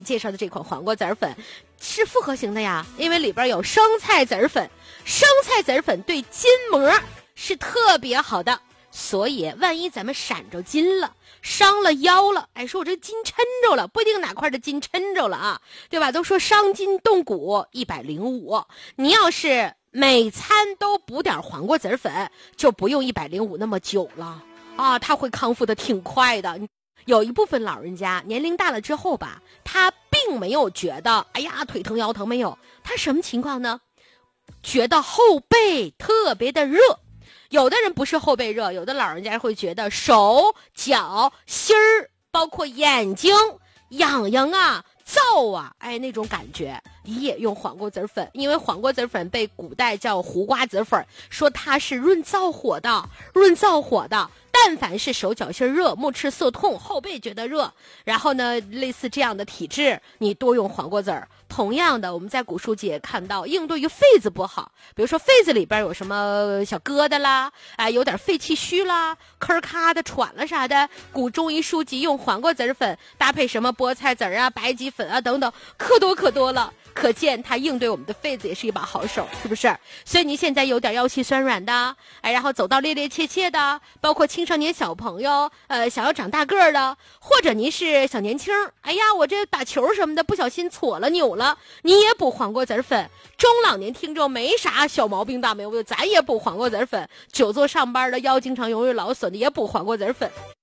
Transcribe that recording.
介绍的这款黄瓜籽粉是复合型的呀，因为里边有生菜籽粉，生菜籽粉对筋膜是特别好的，所以万一咱们闪着筋了，伤了腰了，说我这筋抻着了，不一定哪块的筋抻着了啊，对吧？都说伤筋动骨105，你要是每餐都补点黄瓜籽粉，就不用105那么久了啊，它会康复的挺快的。有一部分老人家年龄大了之后吧，他并没有觉得腿疼腰疼，没有，他什么情况呢？觉得后背特别的热。有的人不是后背热，有的老人家会觉得手脚心儿包括眼睛痒痒啊燥啊，那种感觉也用黄瓜籽粉，因为黄瓜籽粉被古代叫胡瓜子粉，说它是润燥火的。但凡是手脚心热、目赤涩痛、后背觉得热，然后呢类似这样的体质，你多用黄瓜籽儿。同样的，我们在古书记也看到，应对于肺子不好，比如说肺子里边有什么小疙瘩啦，有点肺气虚啦，咳咔的喘了啥的，古中医书籍用黄瓜籽粉搭配什么菠菜籽啊、白芨粉啊等等，可多了。可见它应对我们的肺子也是一把好手，是不是？所以您现在有点腰膝酸软的，然后走到趔趔趄趄的，包括青少年小朋友，想要长大个儿的，或者您是小年轻，我这打球什么的不小心挫了扭了，你也补黄瓜籽粉。中老年听众没啥小毛病大毛病，咱也补黄瓜籽粉。久坐上班的腰经常容易劳损的也补黄瓜籽粉。